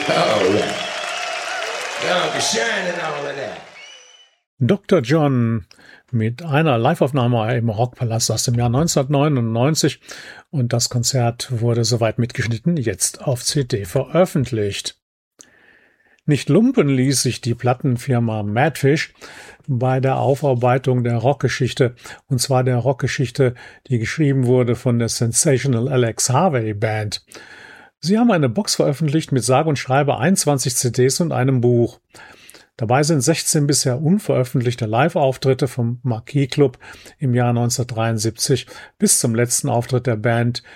All right. Don't shine and all of that. Dr. John mit einer Liveaufnahme im Rockpalast aus dem Jahr 1999 und das Konzert wurde soweit mitgeschnitten, jetzt auf CD veröffentlicht. Nicht lumpen ließ sich die Plattenfirma Madfish bei der Aufarbeitung der Rockgeschichte, und zwar der Rockgeschichte, die geschrieben wurde von der Sensational Alex Harvey Band. Sie haben eine Box veröffentlicht mit sage und schreibe 21 CDs und einem Buch. Dabei sind 16 bisher unveröffentlichte Live-Auftritte vom Marquis Club im Jahr 1973 bis zum letzten Auftritt der Band